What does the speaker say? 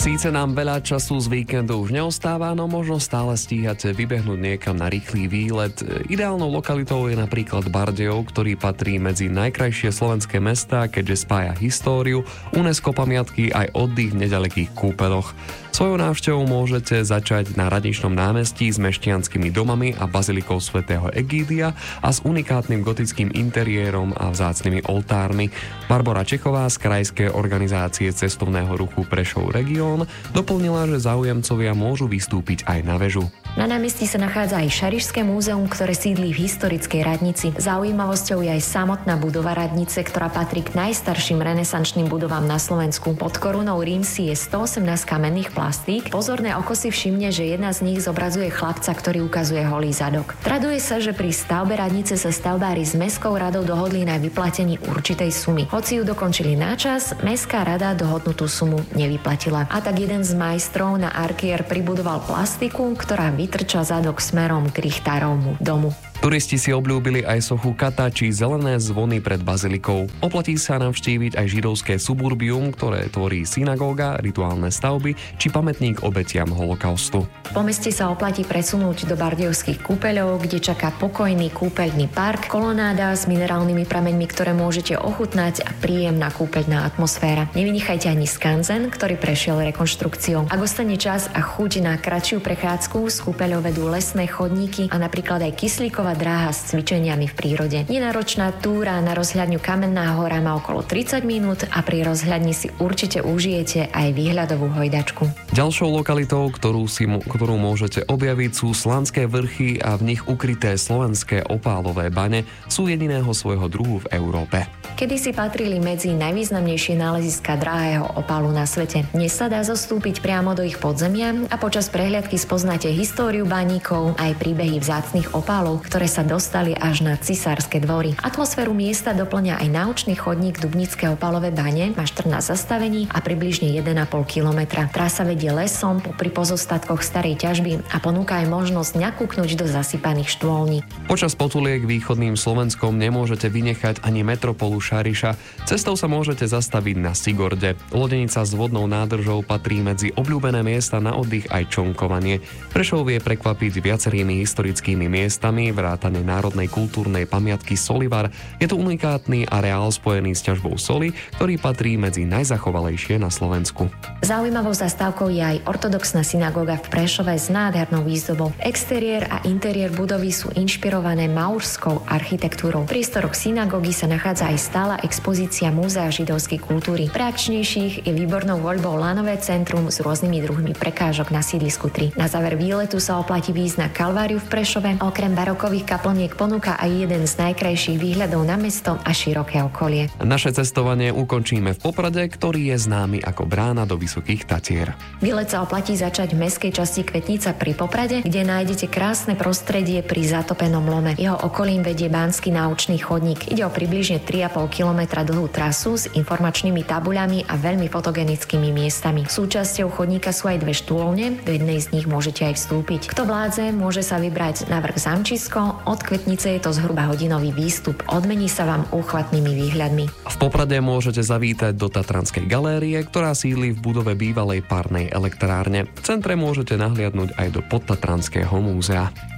Síce nám veľa času z víkendu už neostáva, no možno stále stíhate vybehnúť niekam na rýchly výlet. Ideálnou lokalitou je napríklad Bardejov, ktorý patrí medzi najkrajšie slovenské mestá, keďže spája históriu, UNESCO pamiatky aj oddych v nedalekých kúpeloch. Svojou návštevou môžete začať na Radničnom námestí s mešťanskými domami a bazilikou svätého Egídia a s unikátnym gotickým interiérom a vzácnymi oltármi. Barbora Čechová z krajskej organizácie cestovného ruchu Prešov Región doplnila, že záujemcovia môžu vystúpiť aj na väžu. Na námestí sa nachádza aj Šarišské múzeum, ktoré sídli v historickej radnici. Zaujímavosťou je aj samotná budova radnice, ktorá patrí k najstarším renesančným budovám na Slovensku. Pod korunou rímsy je 118 kamenných plastík. Pozorné oko si všimne, že jedna z nich zobrazuje chlapca, ktorý ukazuje holý zadok. Traduje sa, že pri stavbe radnice sa stavbári s mestskou radou dohodli na vyplatení určitej sumy. Hoci ju dokončili načas, mestská rada dohodnutú sumu nevyplatila. A tak jeden z majstrov na Arkier pribudoval plastiku, ktorá vytrča zadok smerom k Richtárovmu domu. Turisti si obľúbili aj sochu Kata či zelené zvony pred bazilikou. Oplatí sa navštíviť aj židovské suburbium, ktoré tvorí synagóga, rituálne stavby či pamätník obetiam holokaustu. Po meste sa oplatí presunúť do bardejovských kúpeľov, kde čaká pokojný kúpeľný park, kolonáda s minerálnymi prameňmi, ktoré môžete ochutnať a príjemná kúpeľná atmosféra. Nevynechajte ani skanzen, ktorý prešiel rekonštrukciou. Ak ostane čas a chuť na kratšiu prechádzku, z kúpeľov vedú lesné chodníky a napríklad aj kyslíková dráha s cvičeniami v prírode. Nenáročná túra na rozhľadňu Kamenná hora má okolo 30 minút a pri rozhľadni si určite užijete aj výhľadovú hojdačku. Ďalšou lokalitou, ktorú môžete objaviť, sú Slanské vrchy a v nich ukryté slovenské opálové bane sú jediného svojho druhu v Európe. Kedysi patrili medzi najvýznamnejšie náleziska drahého opálu na svete. Dnes sa dá zostúpiť priamo do ich podzemia a počas prehliadky spoznáte históriu baníkov aj príbehy vzácnych opálov, ktoré sa dostali až na cisárske dvory. Atmosféru miesta doplňa aj naučný chodník Dubnické opálové bane, má 14 zastavení a približne 1,5 kilometra. Trasa vedie lesom popri pozostatkoch starej ťažby a ponúka aj možnosť nakúknuť do zasypaných štôlní. Počas potuliek východným Slovenskom nemôžete vynechať ani metropolu Šariša. Cestou sa môžete zastaviť na Sigorde. Lodenica s vodnou nádržou patrí medzi obľúbené miesta na oddych aj čonkovanie. Prešov vie prekvapiť viacerými historickými miestami, vrátane národnej kultúrnej pamiatky Solivar. Je to unikátny areál spojený s ťažbou soli, ktorý patrí medzi najzachovalejšie na Slovensku. Zaujímavou zastávkou je aj ortodoxná synagóga v Prešove s nádhernou výzdobou. Exteriér a interiér budovy sú inšpirované maurskou architektúrou. V priestoroch synagógy sa nachádza aj stála expozícia Múzea židovskej kultúry. Pre akčnejších je výbornou voľbou lanové centrum s rôznymi druhmi prekážok na sídlisku 3. Na záver výletu sa oplatí výjsť na Kalváriu v Prešove. Okrem barokových kaplniek ponúka aj jeden z najkrajších výhľadov na mesto a široké okolie. Naše cestovanie ukončíme v Poprade, ktorý je známy ako brána do Vysokých Tatier. Výlet sa oplatí začať v mestskej časti Kvetnica pri Poprade, kde nájdete krásne prostredie pri zatopenom lome. Jeho okolím vedie Banský naučný chodník. Ide o približne 3,5 kilometra dlhú trasu s informačnými tabuľami a veľmi fotogenickými miestami. Súčasťou chodníka sú aj 2 štôlne, do jednej z nich môžete aj vstúpiť. Kto vládze, môže sa vybrať na vrch Zamčisko, od Kvetnice je to zhruba hodinový výstup, odmení sa vám úchvatnými výhľadmi. V Poprade môžete zavítať do Tatranskej galérie, ktorá sídli v budove bývalej párnej elektrárne. V centre môžete nahliadnúť aj do Podtatranského múzea.